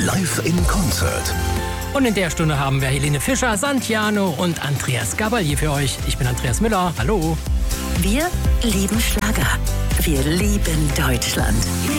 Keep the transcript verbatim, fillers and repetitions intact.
Live in Concert. Und in der Stunde haben wir Helene Fischer, Santiano und Andreas Gabalier für euch. Ich bin Andreas Müller. Hallo. Wir lieben Schlager. Wir lieben Deutschland.